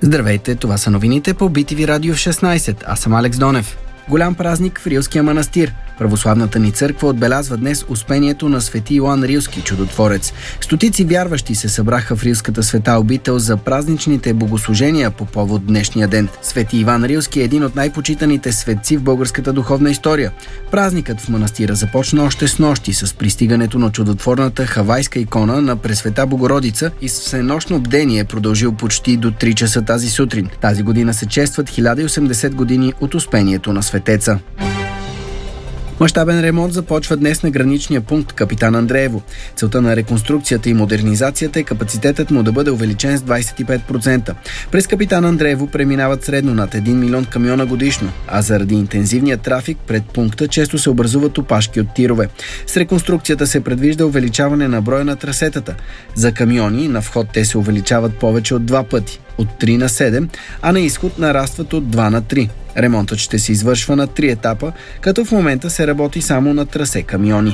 Здравейте, това са новините по BTV Радио 16. Аз съм Алекс Донев. Голям празник в Рилския манастир. Православната ни църква отбелязва днес успението на свети Йоан Рилски чудотворец. Стотици вярващи се събраха в Рилската света обител за празничните богослужения по повод днешния ден. Свети Иван Рилски е един от най-почитаните светци в българската духовна история. Празникът в манастира започна още с нощи с пристигането на чудотворната хавайска икона на Пресвета Богородица и с всенощно бдение е продължил почти до 3 часа тази сутрин. Тази година се честват 1080 години от успението на светеца. Мащабен ремонт започва днес на граничния пункт Капитан Андреево. Целта на реконструкцията и модернизацията е капацитетът му да бъде увеличен с 25%. През Капитан Андреево преминават средно над 1 милион камиона годишно, а заради интензивния трафик пред пункта често се образуват опашки от тирове. С реконструкцията се предвижда увеличаване на броя на трасетата. За камиони на вход те се увеличават повече от 2 пъти, от 3 на 7, а на изход нарастват от 2 на 3. Ремонтът ще се извършва на 3 етапа, като в момента се работи само на трасе камиони.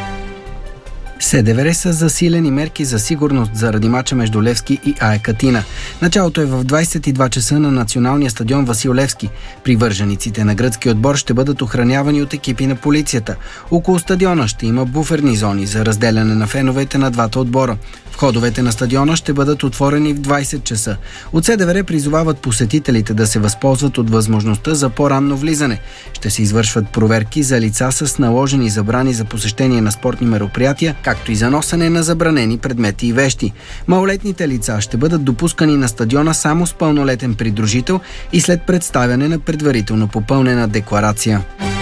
СДВР са засилени мерки за сигурност заради мача между Левски и АЕК Атина. Началото е в 22 часа на националния стадион Васил Левски. Привържениците на гръцки отбор ще бъдат охранявани от екипи на полицията. Около стадиона ще има буферни зони за разделяне на феновете на двата отбора. Входовете на стадиона ще бъдат отворени в 20 часа. От СДВР призовават посетителите да се възползват от възможността за по-ранно влизане. Ще се извършват проверки за лица с наложени забрани за посещение на спортни мероприятия, както и за носене на забранени предмети и вещи. Малолетните лица ще бъдат допускани на стадиона само с пълнолетен придружител и след представяне на предварително попълнена декларация.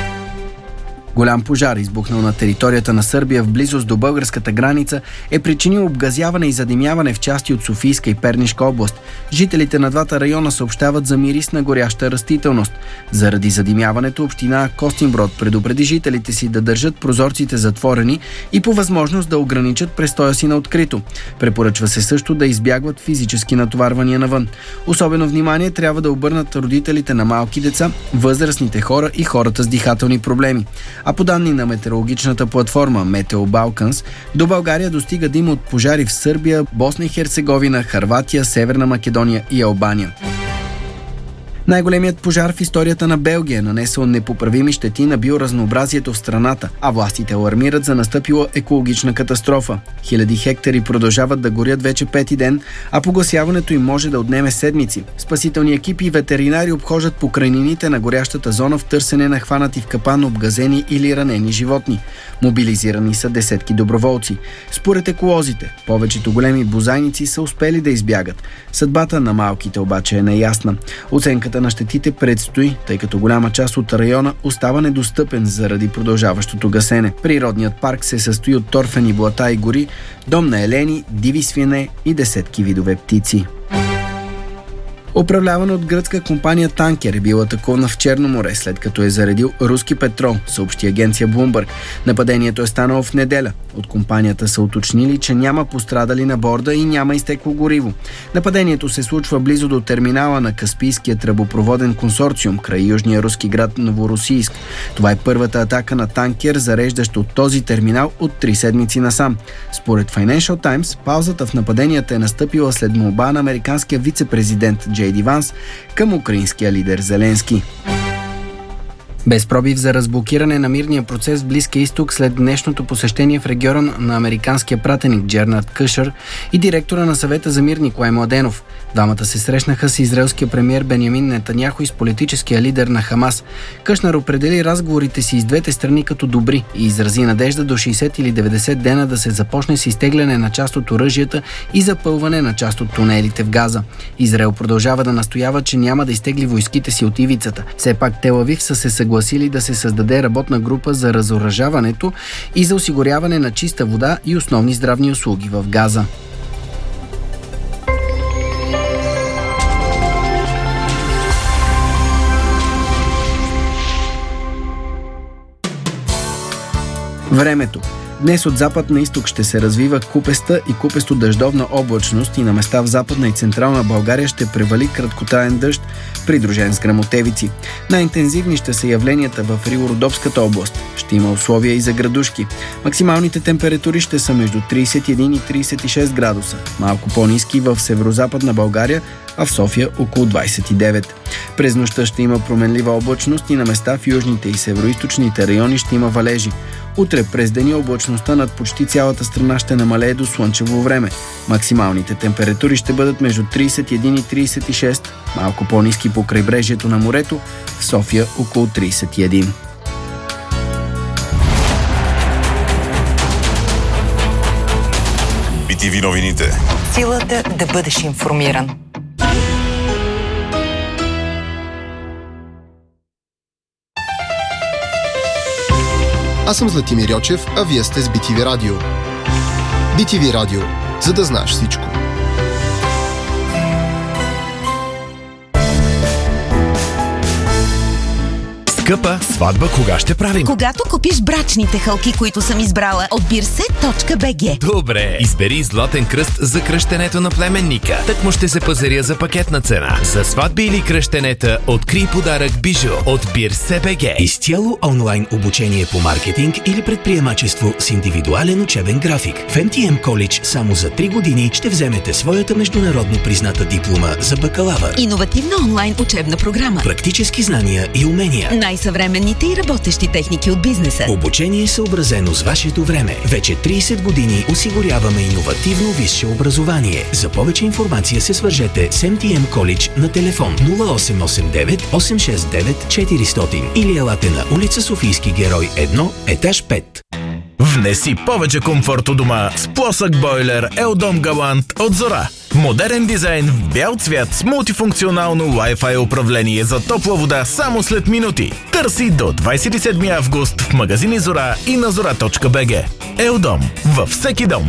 Голям пожар, избухнал на територията на Сърбия в близост до българската граница, е причинил обгазяване и задимяване в части от Софийска и Пернишка област. Жителите на двата района съобщават за мирис на горяща растителност. Заради задимяването община Костинброд предупреди жителите си да държат прозорците затворени и по възможност да ограничат престоя си на открито. Препоръчва се също да избягват физически натоварвания навън. Особено внимание трябва да обърнат родителите на малки деца, възрастните хора и хората с дихателни проблеми. А по данни на метеорологичната платформа Метео Балканс, до България достига дим от пожари в Сърбия, Босна и Херцеговина, Хърватия, Северна Македония и Албания. Най-големият пожар в историята на Белгия нанесъл непоправими щети на биоразнообразието в страната, а властите алармират за настъпила екологична катастрофа. Хиляди хектари продължават да горят вече 5-ти ден, а погасяването им може да отнеме седмици. Спасителни екипи и ветеринари обхождат покрайнините на горящата зона в търсене на хванати в капан обгазени или ранени животни. Мобилизирани са десетки доброволци. Според еколозите, повечето големи бозайници са успели да избягат. Съдбата на малките обаче е неясна. Оценката на щетите предстои, тъй като голяма част от района остава недостъпен заради продължаващото гасене. Природният парк се състои от торфени блата и гори, дом на елени, диви свине и десетки видове птици. Управлявана от гръцка компания танкер е бил атакувана в Черно море, след като е заредил руски петрол, съобщи агенция Bloomberg. Нападението е станало в неделя. От компанията са уточнили, че няма пострадали на борда и няма изтекло гориво. Нападението се случва близо до терминала на Каспийския тръбопроводен консорциум край южния руски град Новоросийск. Това е първата атака на танкер, зареждащ от този терминал от 3 седмици насам. Според Financial Times, паузата в нападенията е настъпила след молба на американския вице-президент Джей Ди Ванс към украинския лидер Зеленски. Без пробив за разблокиране на мирния процес в Близкия изток след днешното посещение в региона на американския пратеник Джернард Кушнер и директора на съвета за мир Николай Младенов. Двамата се срещнаха с израелския премиер Бенямин Нетаняху и с политическия лидер на Хамас. Кушнер определи разговорите си с двете страни като добри и изрази надежда до 60 или 90 дена да се започне с изтегляне на част от оръжията и запълване на част от тунелите в Газа. Израел продължава да настоява, че няма да изтегли войските си от ивицата. Все пак Тел Авив са се съгласили да се създаде работна група за разоръжаването и за осигуряване на чиста вода и основни здравни услуги в Газа. Времето. Днес от запад на изток ще се развива купеста и купесто-дъждовна облачност и на места в Западна и Централна България ще превали краткотраен дъжд, придружен с гръмотевици. Най-интензивни ще са явленията в Рило-Родопската област. Ще има условия и за градушки. Максималните температури ще са между 31 и 36 градуса. Малко по-ниски в северо-западна България, а в София около 29. През нощта ще има променлива облачност и на места в южните и североизточните райони ще има валежи. Утре през деня облачността над почти цялата страна ще намалее до слънчево време. Максималните температури ще бъдат между 31 и 36, малко по-ниски по крайбрежието на морето, в София около 31. BTV новините. Силата да бъдеш информиран. Аз съм Златимир Йочев, а вие сте с BTV Радио. BTV Радио, за да знаеш всичко. Скъпа сватба кога ще правим? Когато купиш брачните хълки, които съм избрала от birset.bg. Добре, избери златен кръст за кръщенето на племенника. Так му ще се пазаря за пакетна цена. За сватби или кръщенета открий подарък бижу от birset.bg. Изцяло онлайн обучение по маркетинг или предприемачество с индивидуален учебен график. В MTM College само за 3 години ще вземете своята международно призната диплома за бакалавър. Иновативна онлайн учебна програма. Практически знания и умения. Най-съвременните и работещи техники от бизнеса. Обучение съобразено с вашето време. Вече 30 години осигуряваме иновативно висше образование. За повече информация се свържете с MTM College на телефон 0889 869 400 или елате на улица Софийски герой 1, етаж 5. Внеси повече комфорт у дома с плосък бойлер Еldom Галант от Зора. Модерен дизайн в бял цвят с мултифункционално Wi-Fi управление за топла вода само след минути. Търси до 27 август в магазини Зора и на zora.bg. Еldom във всеки дом.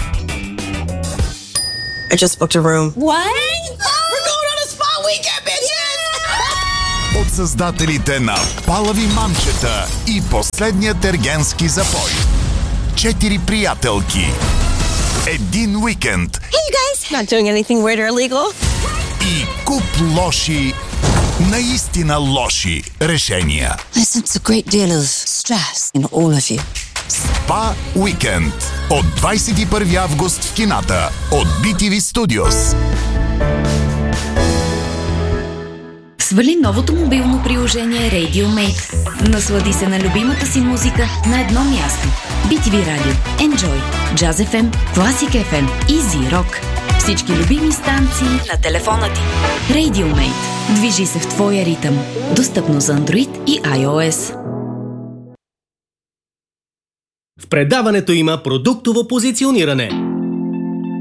I just booked a room. What? We're going on a spa weekend, bitches! От създателите на Палави мамчета и последния тергенски запой. 4 приятелки. Един уикенд. Hey, you guys! Not doing anything weird or illegal. И куп лоши, наистина лоши решения. Listen, it's a great deal of stress in all of you. Спа уикенд. От 21 август в кината. От BTV Studios. Свали новото мобилно приложение RadioMate. Наслади се на любимата си музика на едно място. BTV Radio, Enjoy, Jazz FM, Classic FM, Easy Rock. Всички любими станции на телефона ти. RadioMate. Движи се в твоя ритъм. Достъпно за Android и iOS. В предаването има продуктово позициониране.